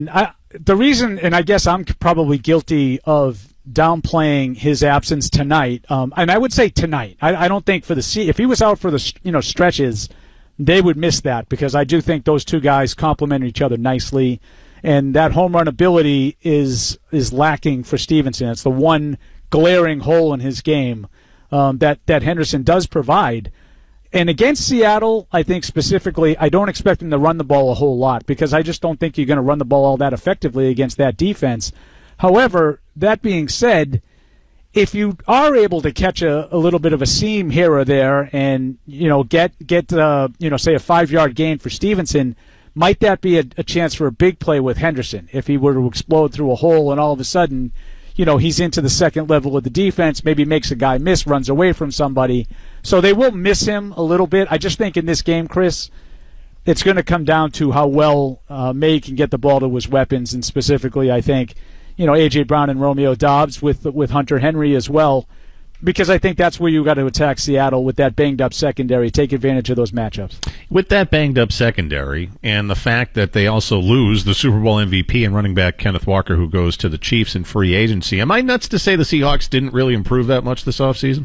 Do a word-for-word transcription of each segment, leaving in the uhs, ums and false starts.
I, the reason, and I guess I'm probably guilty of downplaying his absence tonight, um, and I would say tonight. I, I don't think for the if he was out for the you know stretches, they would miss that because I do think those two guys complement each other nicely, and that home run ability is is lacking for Stevenson. It's the one glaring hole in his game um, that that Henderson does provide. And against Seattle, I think specifically, I don't expect him to run the ball a whole lot because I just don't think you're going to run the ball all that effectively against that defense. However, that being said, if you are able to catch a, a little bit of a seam here or there and, you know, get, get uh, you know, say a five-yard gain for Stevenson, might that be a, a chance for a big play with Henderson if he were to explode through a hole and all of a sudden, you know, he's into the second level of the defense, maybe makes a guy miss, runs away from somebody. So they will miss him a little bit. I just think in this game, Chris, it's going to come down to how well uh, May can get the ball to his weapons, and specifically, I think, you know, A J. Brown and Romeo Doubs with with Hunter Henry as well, because I think that's where you got to attack Seattle with that banged-up secondary, take advantage of those matchups. With that banged-up secondary and the fact that they also lose the Super Bowl M V P and running back Kenneth Walker, who goes to the Chiefs in free agency, am I nuts to say the Seahawks didn't really improve that much this offseason?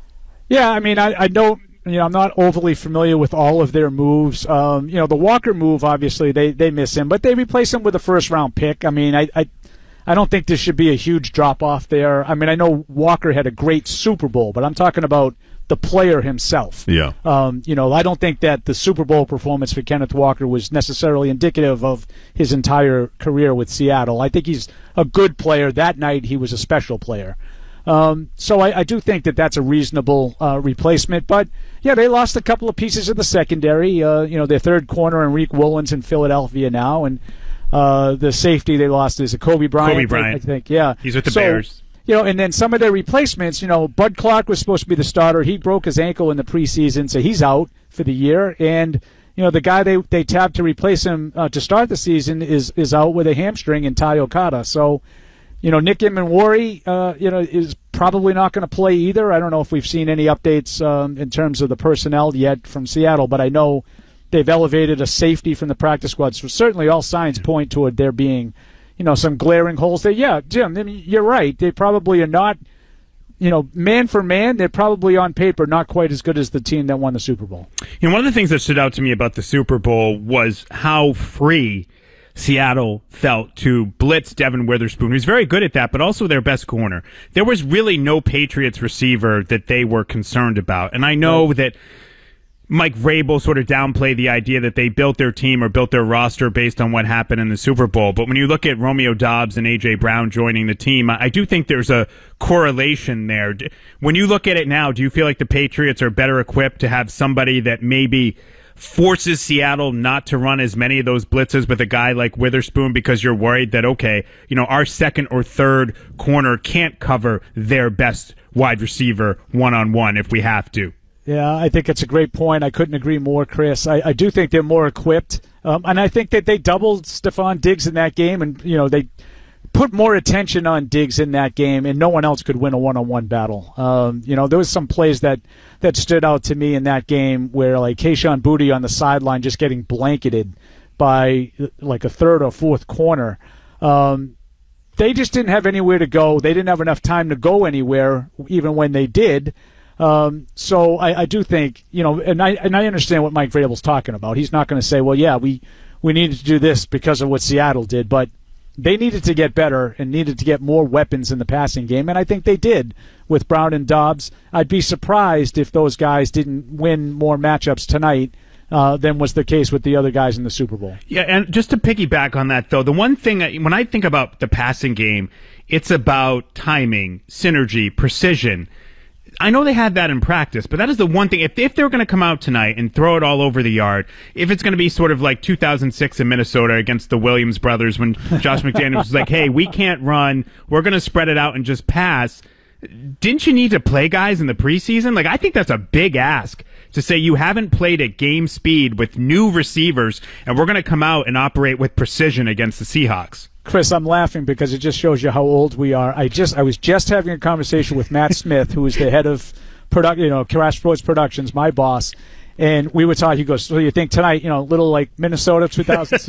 Yeah, I mean, I, I don't, you know, I'm not overly familiar with all of their moves. Um, you know, the Walker move, obviously, they, they miss him, but they replace him with a first-round pick. I mean, I, I I don't think there should be a huge drop-off there. I mean, I know Walker had a great Super Bowl, but I'm talking about the player himself. Yeah. Um, you know, I don't think that the Super Bowl performance for Kenneth Walker was necessarily indicative of his entire career with Seattle. I think he's a good player. That night, he was a special player. Um, so I, I do think that that's a reasonable uh, replacement. But, yeah, they lost a couple of pieces of the secondary. Uh, you know, their third corner, Enrique Woolens, in Philadelphia now. And uh, the safety they lost is a Kobe Bryant. Kobe Bryant. I think, yeah. He's with the so, Bears. You know, and then some of their replacements, you know, Bud Clark was supposed to be the starter. He broke his ankle in the preseason, so he's out for the year. And, you know, the guy they, they tabbed to replace him uh, to start the season is, is out with a hamstring in Ty Okada. So, you know, Nick Immanwori, uh, you know, is probably not going to play either. I don't know if we've seen any updates um, in terms of the personnel yet from Seattle, but I know they've elevated a safety from the practice squad. So certainly all signs point toward there being, you know, some glaring holes there. Yeah, Jim, I mean, you're right. They probably are not, you know, man for man, they're probably on paper not quite as good as the team that won the Super Bowl. You know, one of the things that stood out to me about the Super Bowl was how free Seattle felt to blitz Devin Witherspoon, who's very good at that, but also their best corner. There was really no Patriots receiver that they were concerned about. And I know right. that Mike Vrabel sort of downplayed the idea that they built their team or built their roster based on what happened in the Super Bowl. But when you look at Romeo Doubs and A J. Brown joining the team, I do think there's a correlation there. When you look at it now, do you feel like the Patriots are better equipped to have somebody that maybe forces Seattle not to run as many of those blitzes with a guy like Witherspoon because you're worried that, okay, you know, our second or third corner can't cover their best wide receiver one-on-one if we have to? Yeah, I think it's a great point. I couldn't agree more, Chris. I, I do think they're more equipped. Um, and I think that they doubled Stephon Diggs in that game, and, you know, they put more attention on Diggs in that game, and no one else could win a one-on-one battle. Um, you know, there was some plays that, that stood out to me in that game where, like, Kayshon Boutte on the sideline just getting blanketed by, like, a third or fourth corner. Um, they just didn't have anywhere to go. They didn't have enough time to go anywhere, even when they did. Um, so I, I do think, you know, and I and I understand what Mike Vrabel's talking about. He's not going to say, well, yeah, we, we needed to do this because of what Seattle did, but they needed to get better and needed to get more weapons in the passing game, and I think they did with Brown and Doubs. I'd be surprised if those guys didn't win more matchups tonight uh, than was the case with the other guys in the Super Bowl. Yeah, and just to piggyback on that, though, the one thing, when I think about the passing game, it's about timing, synergy, precision. I know they had that in practice, but that is the one thing. If, if they're going to come out tonight and throw it all over the yard, if it's going to be sort of like two thousand six in Minnesota against the Williams brothers when Josh McDaniels was like, hey, we can't run, we're going to spread it out and just pass. Didn't you need to play guys in the preseason? Like, I think that's a big ask to say you haven't played at game speed with new receivers, and we're going to come out and operate with precision against the Seahawks. Chris, I'm laughing because it just shows you how old we are. I just I was just having a conversation with Matt Smith, who is the head of product, you know, Crash Sports Productions, my boss, and we were talking. He goes, "So you think tonight, you know, little like Minnesota two thousand six?"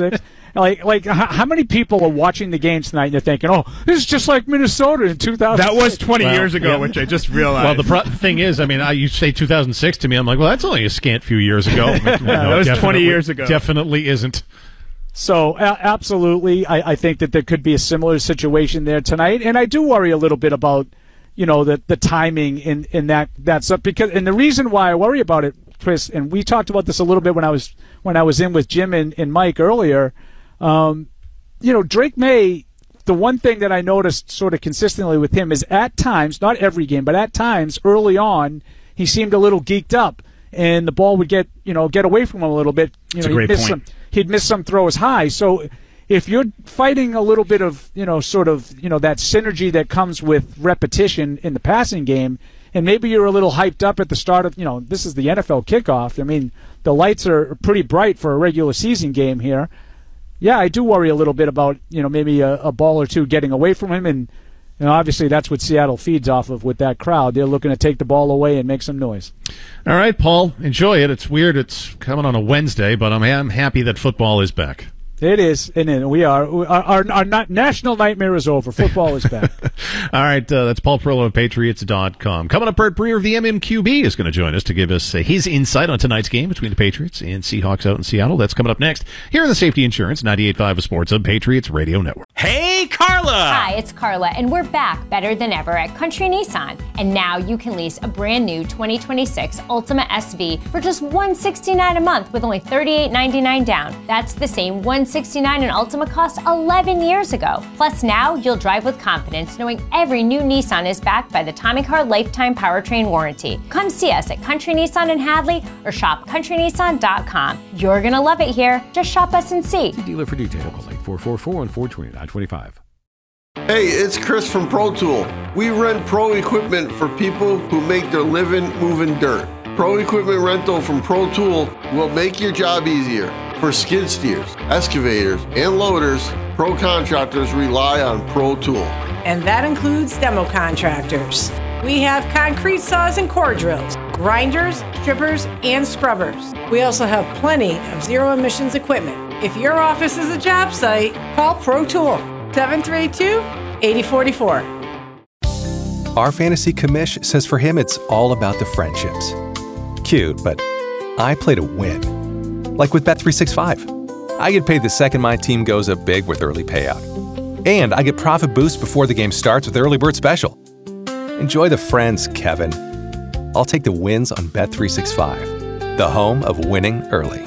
Like, like how many people are watching the games tonight and they're thinking, "Oh, this is just like Minnesota in two thousand six." That was twenty well, years ago, yeah. which I just realized. Well, the pro- thing is, I mean, I, you say two thousand six to me, I'm like, well, that's only a scant few years ago. No, that was twenty years ago. Definitely isn't. So, uh, absolutely, I, I think that there could be a similar situation there tonight, and I do worry a little bit about, you know, the the timing in in that that stuff, because, and the reason why I worry about it, Chris, and we talked about this a little bit when I was when I was in with Jim and, and Mike earlier. Um, you know, Drake May, the one thing that I noticed sort of consistently with him is at times, not every game, but at times early on, he seemed a little geeked up, and the ball would get, you know, get away from him a little bit. You That's know, a great he'd miss point. some, he'd miss some throws high. So if you're fighting a little bit of, you know, sort of, you know, that synergy that comes with repetition in the passing game, and maybe you're a little hyped up at the start of, you know, this is the N F L kickoff. I mean, the lights are pretty bright for a regular season game here. Yeah, I do worry a little bit about, you know, maybe a, a ball or two getting away from him, and you know, obviously that's what Seattle feeds off of with that crowd. They're looking to take the ball away and make some noise. All right, Paul, enjoy it. It's weird it's coming on a Wednesday, but I'm, I'm happy that football is back. It is, and we are. Our, our, our not, national nightmare is over. Football is back. All right, uh, that's Paul Perillo of Patriots dot com. Coming up, Bert Breer of the M M Q B is going to join us to give us uh, his insight on tonight's game between the Patriots and Seahawks out in Seattle. That's coming up next here on the Safety Insurance ninety-eight point five of Sports Hub Patriots Radio Network. Hey, Carla! Hi, it's Carla, and we're back better than ever at Country Nissan. And now you can lease a brand new twenty twenty-six Altima S V for just one hundred sixty-nine dollars a month with only thirty-eight ninety-nine down. That's the same one hundred sixty-nine dollars an Altima cost eleven years ago. Plus now you'll drive with confidence knowing every new Nissan is backed by the Tommy Car Lifetime Powertrain Warranty. Come see us at Country Nissan in Hadley or shop country nissan dot com. You're gonna love it here. Just shop us and see. Dealer for detail. Call eight four four four, one four two nine two five. Hey, it's Chris from Pro Tool. We rent pro equipment for people who make their living moving dirt. Pro equipment rental from Pro Tool will make your job easier. For skid steers, excavators, and loaders, pro contractors rely on Pro Tool. And that includes demo contractors. We have concrete saws and core drills, grinders, strippers, and scrubbers. We also have plenty of zero emissions equipment. If your office is a job site, call Pro Tool, seven three two, eight zero four four. Our fantasy commish says for him it's all about the friendships. Cute, but I play to win. Like with Bet three sixty-five. I get paid the second my team goes up big with early payout. And I get profit boost before the game starts with Early Bird Special. Enjoy the friends, Kevin. I'll take the wins on Bet three sixty-five, the home of winning early.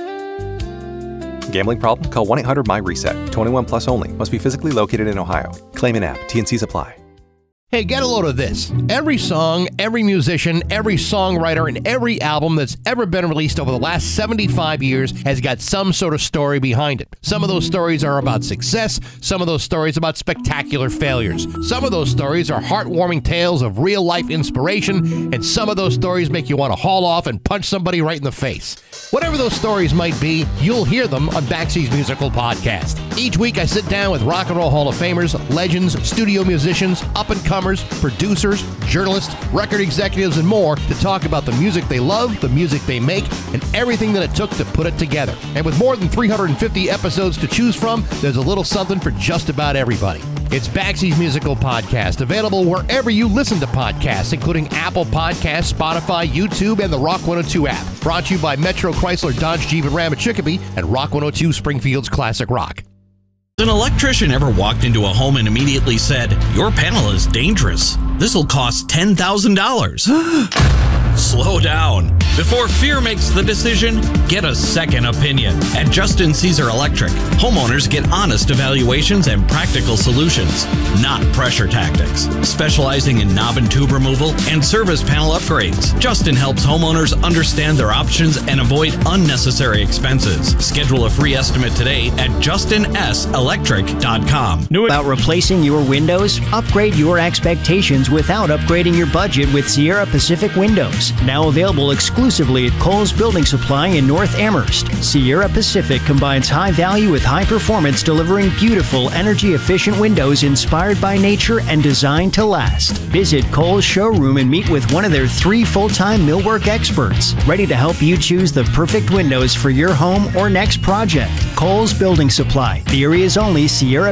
Gambling problem? Call one eight hundred my reset. twenty-one plus only. Must be physically located in Ohio. Claim an app. T N Cs apply. Hey, get a load of this. Every song, every musician, every songwriter, and every album that's ever been released over the last seventy-five years has got some sort of story behind it. Some of those stories are about success, some of those stories about spectacular failures. Some of those stories are heartwarming tales of real-life inspiration, and some of those stories make you want to haul off and punch somebody right in the face. Whatever those stories might be, you'll hear them on Baxy's Musical Podcast. Each week I sit down with Rock and Roll Hall of Famers, legends, studio musicians, up-and-comers, producers, journalists, record executives, and more to talk about the music they love, the music they make, and everything that it took to put it together. And with more than three hundred fifty episodes to choose from, there's a little something for just about everybody. It's Baxy's Musical Podcast, available wherever you listen to podcasts, including Apple Podcasts, Spotify, YouTube, and the Rock one oh two app. Brought to you by Metro Chrysler Dodge Jeep and Ram at Chicopee and Rock one oh two Springfield's Classic Rock. An electrician ever walked into a home and immediately said, "Your panel is dangerous. This'll cost ten thousand dollars. Slow down. Before fear makes the decision, get a second opinion. At Justin Caesar Electric, homeowners get honest evaluations and practical solutions, not pressure tactics. Specializing in knob and tube removal and service panel upgrades, Justin helps homeowners understand their options and avoid unnecessary expenses. Schedule a free estimate today at justin s electric dot com. Knew about replacing your windows? Upgrade your expectations without upgrading your budget with Sierra Pacific Windows. Now available exclusively at Kohl's Building Supply in North Amherst. Sierra Pacific combines high value with high performance, delivering beautiful, energy-efficient windows inspired by nature and designed to last. Visit Kohl's showroom and meet with one of their three full-time millwork experts, ready to help you choose the perfect windows for your home or next project. Kohl's Building Supply, the area's only Sierra